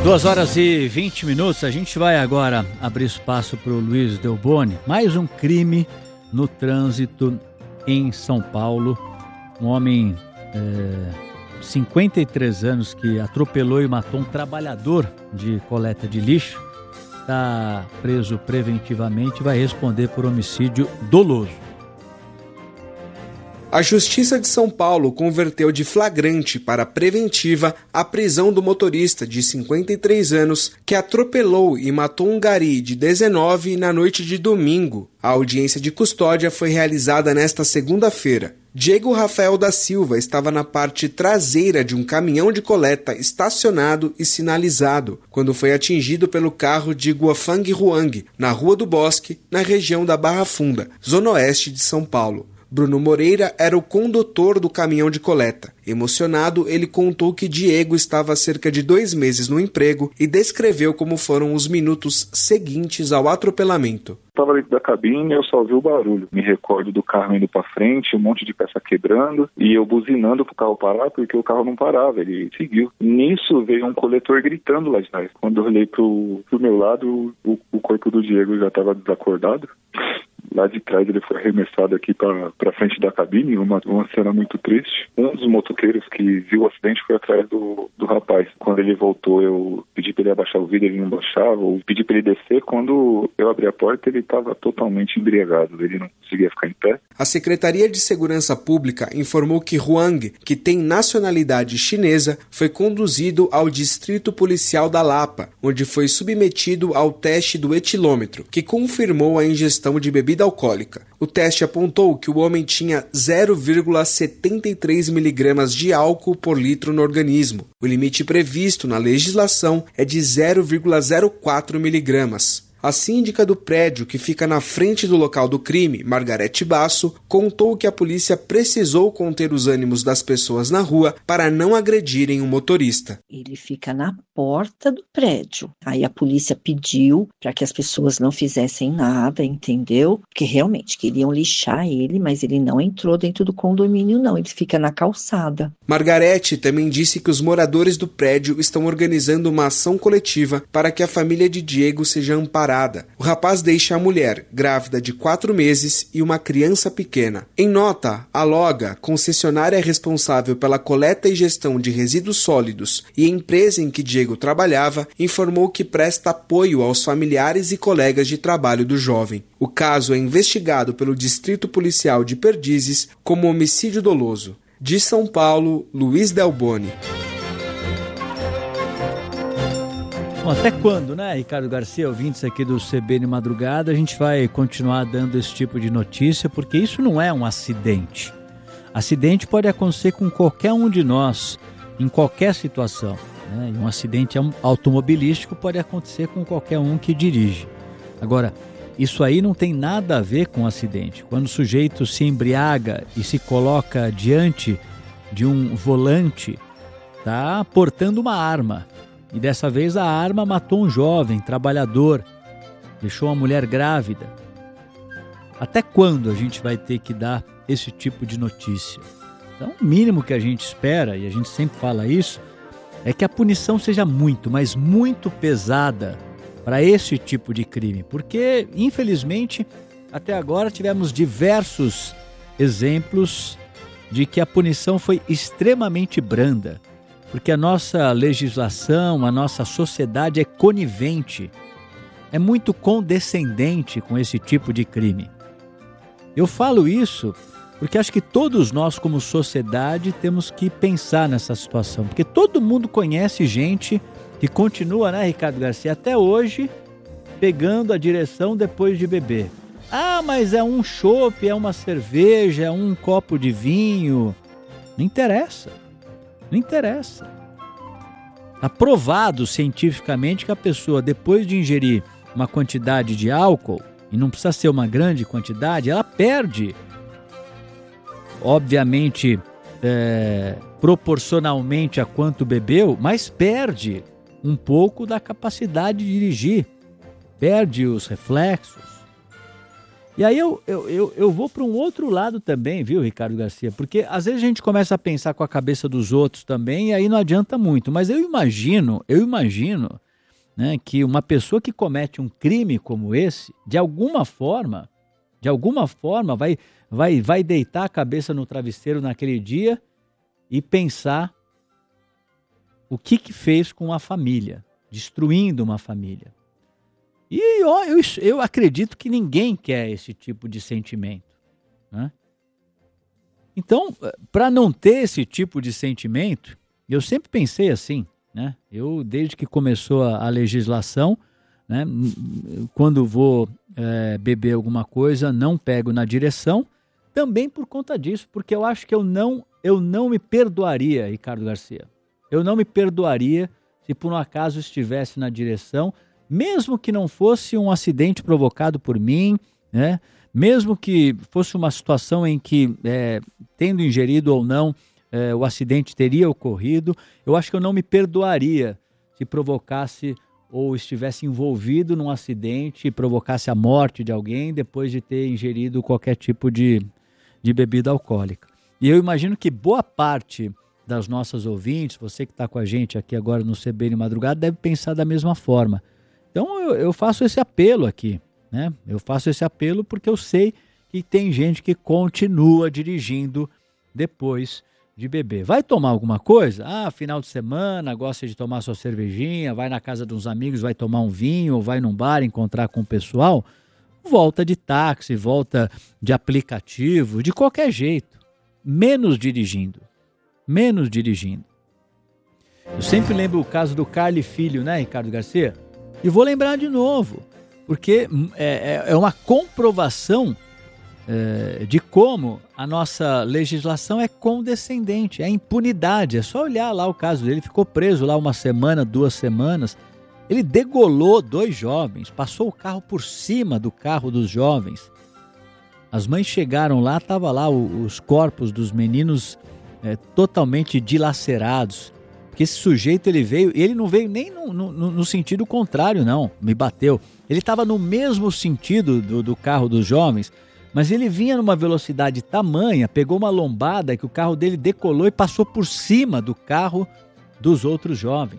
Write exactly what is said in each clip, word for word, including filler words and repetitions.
duas horas e vinte minutos, a gente vai agora abrir espaço para o Luiz Delboni. Mais um crime no trânsito em São Paulo. Um homem, é, cinquenta e três anos, que atropelou e matou um trabalhador de coleta de lixo. Está preso preventivamente e vai responder por homicídio doloso. A Justiça de São Paulo converteu de flagrante para preventiva a prisão do motorista de cinquenta e três anos que atropelou e matou um gari de dezenove na noite de domingo. A audiência de custódia foi realizada nesta segunda-feira. Diego Rafael da Silva estava na parte traseira de um caminhão de coleta estacionado e sinalizado, quando foi atingido pelo carro de Guafang Ruang, na Rua do Bosque, na região da Barra Funda, zona oeste de São Paulo. Bruno Moreira era o condutor do caminhão de coleta. Emocionado, ele contou que Diego estava há cerca de dois meses no emprego e descreveu como foram os minutos seguintes ao atropelamento. Estava dentro da cabine e eu só vi o barulho. Me recordo do carro indo para frente, um monte de peça quebrando e eu buzinando pro carro parar porque o carro não parava, ele seguiu. Nisso veio um coletor gritando lá de trás. Quando eu olhei pro, pro meu lado, o, o corpo do Diego já estava desacordado. Lá de trás ele foi arremessado aqui para frente da cabine, uma, uma cena muito triste. Um dos motoqueiros que viu o acidente foi atrás do, do rapaz. Quando ele voltou, eu pedi para ele abaixar o vidro, ele não baixava. Eu pedi para ele descer. Quando eu abri a porta, ele estava totalmente embriagado, ele não conseguia ficar em pé. A Secretaria de Segurança Pública informou que Huang, que tem nacionalidade chinesa, foi conduzido ao Distrito Policial da Lapa, onde foi submetido ao teste do etilômetro, que confirmou a ingestão de bebida alcoólica. O teste apontou que o homem tinha zero vírgula setenta e três miligramas de álcool por litro no organismo. O limite previsto na legislação é de zero vírgula zero quatro miligramas. A síndica do prédio, que fica na frente do local do crime, Margarete Basso, contou que a polícia precisou conter os ânimos das pessoas na rua para não agredirem o motorista. Ele fica na porta do prédio. Aí a polícia pediu para que as pessoas não fizessem nada, entendeu? Porque realmente queriam lixar ele, mas ele não entrou dentro do condomínio, não. Ele fica na calçada. Margarete também disse que os moradores do prédio estão organizando uma ação coletiva para que a família de Diego seja amparada. O rapaz deixa a mulher, grávida de quatro meses, e uma criança pequena. Em nota, a Loga, concessionária responsável pela coleta e gestão de resíduos sólidos e a empresa em que Diego trabalhava, informou que presta apoio aos familiares e colegas de trabalho do jovem. O caso é investigado pelo Distrito Policial de Perdizes como homicídio doloso. De São Paulo, Luiz Delboni. Bom, até quando, né, Ricardo Garcia, ouvintes aqui do C B N Madrugada, a gente vai continuar dando esse tipo de notícia, porque isso não é um acidente. Acidente pode acontecer com qualquer um de nós, em qualquer situação, né? E um acidente automobilístico pode acontecer com qualquer um que dirige. Agora, isso aí não tem nada a ver com acidente. Quando o sujeito se embriaga e se coloca diante de um volante, está portando uma arma. E dessa vez a arma matou um jovem trabalhador, deixou uma mulher grávida. Até quando a gente vai ter que dar esse tipo de notícia? Então, o mínimo que a gente espera, e a gente sempre fala isso, é que a punição seja muito, mas muito pesada para esse tipo de crime. Porque, infelizmente, até agora tivemos diversos exemplos de que a punição foi extremamente branda. Porque a nossa legislação, a nossa sociedade é conivente, é muito condescendente com esse tipo de crime. Eu falo isso porque acho que todos nós, como sociedade, temos que pensar nessa situação. Porque todo mundo conhece gente que continua, né, Ricardo Garcia, até hoje, pegando a direção depois de beber. Ah, mas é um chopp, é uma cerveja, é um copo de vinho. Não interessa. Não interessa. Está provado cientificamente que a pessoa, depois de ingerir uma quantidade de álcool, e não precisa ser uma grande quantidade, ela perde, obviamente, é, proporcionalmente a quanto bebeu, mas perde um pouco da capacidade de dirigir, perde os reflexos. E aí eu, eu, eu, eu vou para um outro lado também, viu, Ricardo Garcia? Porque às vezes a gente começa a pensar com a cabeça dos outros também e aí não adianta muito. Mas eu imagino, eu imagino, né, que uma pessoa que comete um crime como esse, de alguma forma, de alguma forma vai, vai, vai deitar a cabeça no travesseiro naquele dia e pensar o que que fez com a família, destruindo uma família. E ó, eu, eu acredito que ninguém quer esse tipo de sentimento, né? Então, para não ter esse tipo de sentimento, eu sempre pensei assim, né? Eu, desde que começou a, a legislação, né, quando vou é, beber alguma coisa, não pego na direção, também por conta disso, porque eu acho que eu não, eu não me perdoaria, Ricardo Garcia. Eu não me perdoaria se por um acaso estivesse na direção, mesmo que não fosse um acidente provocado por mim, né? Mesmo que fosse uma situação em que, é, tendo ingerido ou não, é, o acidente teria ocorrido, eu acho que eu não me perdoaria se provocasse ou estivesse envolvido num acidente e provocasse a morte de alguém depois de ter ingerido qualquer tipo de, de bebida alcoólica. E eu imagino que boa parte das nossas ouvintes, você que está com a gente aqui agora no C B N Madrugada, deve pensar da mesma forma. Então eu, eu faço esse apelo aqui, né? Eu faço esse apelo porque eu sei que tem gente que continua dirigindo depois de beber. Vai tomar alguma coisa? Ah, final de semana, gosta de tomar sua cervejinha, vai na casa de uns amigos, vai tomar um vinho, ou vai num bar encontrar com o pessoal, volta de táxi, volta de aplicativo, de qualquer jeito, menos dirigindo, menos dirigindo. Eu sempre lembro o caso do Carli Filho, né, Ricardo Garcia? E vou lembrar de novo, porque é, é uma comprovação é, de como a nossa legislação é condescendente, é impunidade. É só olhar lá o caso dele, ficou preso lá uma semana, duas semanas. Ele degolou dois jovens, passou o carro por cima do carro dos jovens. As mães chegaram lá, estavam lá os corpos dos meninos é, totalmente dilacerados. Porque esse sujeito, ele veio, ele não veio nem no, no, no sentido contrário, não, me bateu. Ele estava no mesmo sentido do, do carro dos jovens, mas ele vinha numa velocidade tamanha, pegou uma lombada que o carro dele decolou e passou por cima do carro dos outros jovens.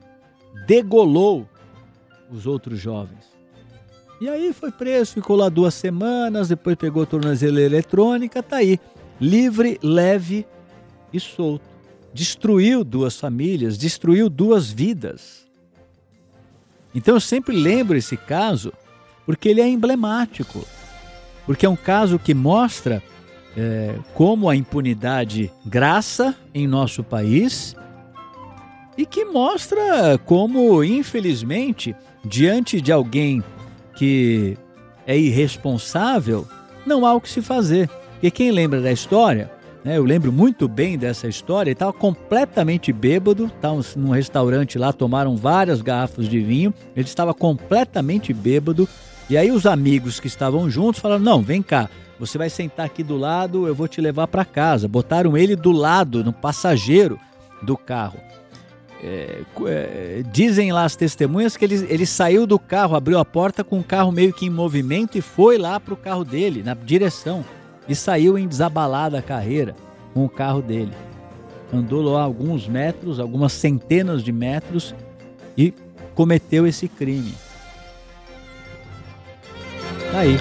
Degolou os outros jovens. E aí foi preso, ficou lá duas semanas, depois pegou a tornozeleira eletrônica, tá aí, livre, leve e solto. Destruiu duas famílias, destruiu duas vidas. Então eu sempre lembro esse caso porque ele é emblemático, porque é um caso que mostra é, como a impunidade graça em nosso país e que mostra como, infelizmente, diante de alguém que é irresponsável, não há o que se fazer. E quem lembra da história... Eu lembro muito bem dessa história. Ele estava completamente bêbado, estava num restaurante lá, tomaram várias garrafas de vinho, ele estava completamente bêbado, e aí os amigos que estavam juntos falaram, não, vem cá, você vai sentar aqui do lado, eu vou te levar para casa. Botaram ele do lado, no passageiro do carro. É, é, dizem lá as testemunhas que ele, ele saiu do carro, abriu a porta com o carro meio que em movimento e foi lá para o carro dele, na direção. E saiu em desabalada carreira com o carro dele. Andou lá alguns metros, algumas centenas de metros e cometeu esse crime. Tá aí.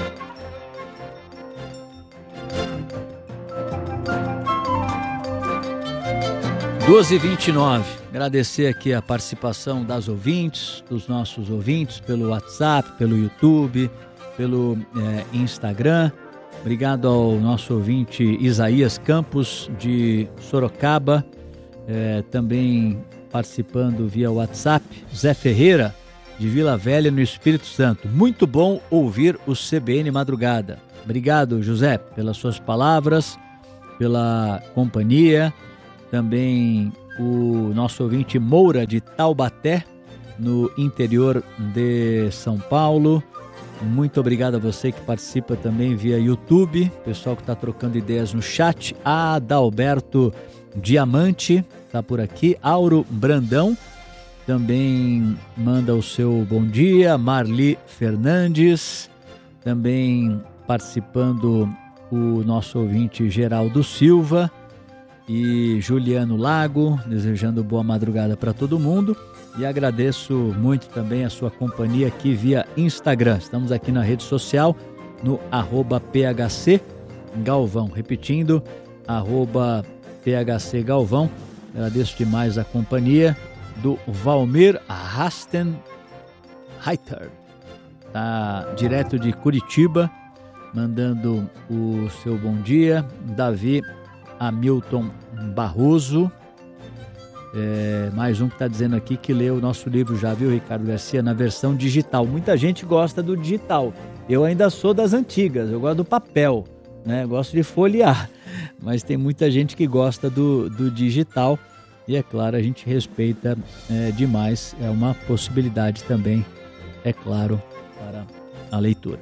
doze e vinte e nove. Agradecer aqui a participação das ouvintes, dos nossos ouvintes, pelo WhatsApp, pelo YouTube, pelo é, Instagram. Obrigado ao nosso ouvinte Isaías Campos, de Sorocaba, é, também participando via WhatsApp. Zé Ferreira, de Vila Velha, no Espírito Santo. Muito bom ouvir o C B N Madrugada. Obrigado, José, pelas suas palavras, pela companhia. Também o nosso ouvinte Moura, de Taubaté, no interior de São Paulo. Muito obrigado a você que participa também via YouTube, pessoal que está trocando ideias no chat. Adalberto Diamante está por aqui, Auro Brandão também manda o seu bom dia, Marli Fernandes, também participando o nosso ouvinte Geraldo Silva e Juliano Lago, desejando boa madrugada para todo mundo. E agradeço muito também a sua companhia aqui via Instagram. Estamos aqui na rede social, no arroba P H C Galvão. Repetindo, arroba P H C Galvão. Agradeço demais a companhia do Valmir Rasten Reiter. Tá direto de Curitiba, mandando o seu bom dia. Davi Hamilton Barroso. É, mais um que está dizendo aqui que leu o nosso livro já, viu, Ricardo Garcia, na versão digital. Muita gente gosta do digital. Eu ainda sou das antigas, eu gosto do papel, né? Eu gosto de folhear, mas tem muita gente que gosta do, do digital e, é claro, a gente respeita é, demais. É uma possibilidade também, é claro, para a leitura.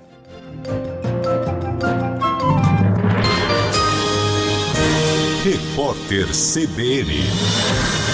Repórter C B N.